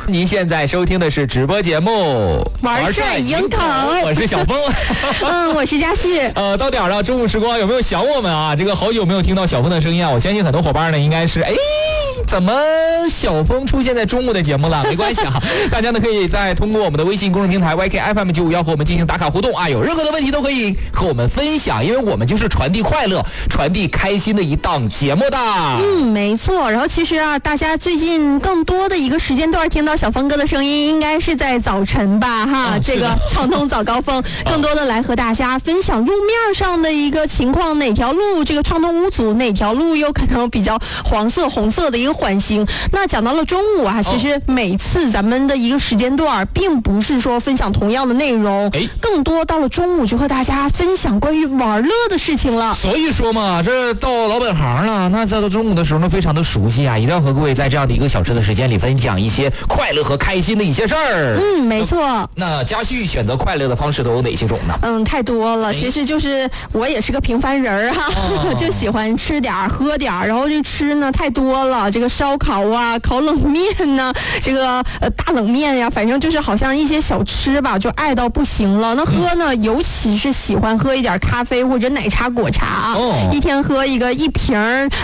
您现在收听的是直播节目玩帅赢疼， 我是小峰。 我是佳旭。 到点了，中午时光有没有想我们啊？这个好久没有听到小峰的声音啊，我相信很多伙伴呢应该是怎么小峰出现在中午的节目了？没关系啊，大家呢可以再通过我们的微信公众平台 YKFM951和我们进行打卡互动啊，有任何的问题都可以和我们分享，因为我们就是传递快乐、传递开心的一档节目的。 没错。然后其实啊，大家最近更多的一个时间段听到小峰哥的声音，应该是在早晨吧？哈，这个畅通早高峰，更多的来和大家分享路面上的一个情况，哪条路这个畅通无阻，哪条路又可能比较黄色、红色的一个缓行。那讲到了中午啊，其实每次咱们的一个时间段，并不是说分享同样的内容，更多到了中午就和大家分享关于玩乐的事情了。 所以说嘛，这到老本行了，那在到中午的时候呢，非常的熟悉啊，一定要和各位在这样的一个小时的时间里分享一些快乐和开心的一些事儿。 没错。 那佳旭选择快乐的方式都有哪些种呢？ 太多了。其实就是我也是个平凡人哈，就喜欢吃点喝点，然后这吃呢太多了，这个烧烤啊、烤冷面呢，这个大冷面呀，反正就是好像一些小吃吧，就爱到不行了。那喝呢，尤其是喜欢喝一点咖啡或者奶茶、果茶，一天喝一瓶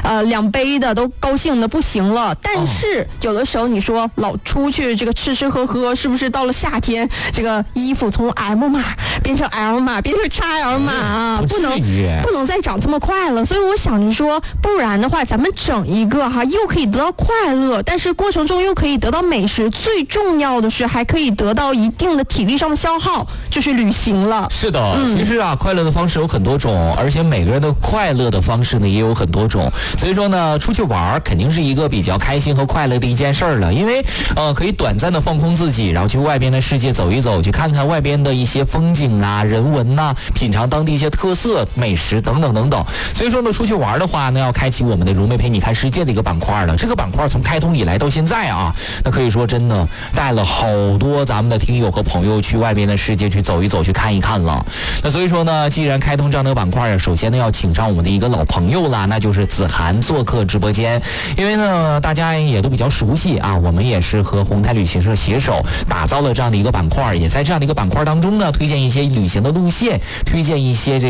2杯的都高兴的不行了。但是有的时候你说老出去这个吃喝，是不是到了夏天，这个衣服从 M 码变成 L 码变成 XL 码啊，不能再长这么快了。所以我想着说，不然的话咱们整一个又可以得到快乐，但是过程中又可以得到美食，最重要的是还可以得到一定的体力上的消耗，就是旅行了。 是的，其实啊，快乐的方式有很多种，而且每个人的快乐的方式呢也有很多种。所以说呢，出去玩肯定是一个比较开心和快乐的一件事儿了，因为可以短暂的放空自己，然后去外边的世界走一走，去看看外边的一些风景啊、人文呐，品尝当地一些特色美食等等等等。所以说呢，出去玩的话呢，要开启我们的如梅陪你看世界的一个板块了。这个板块从开通以来到现在啊，那可以说真的带了好多咱们的听友和朋友去外边的世界去走一走，去看一看了。那所以说呢，既然开通这样的板块啊，首先呢要请上我们的一个老朋友啦，那就是子涵做客直播间。因为呢大家也都比较熟悉啊，我们也是和宏泰旅行社携手打造了这样的一个板块，也在这样的一个板块当中呢，推荐一些旅行的路线，推荐一些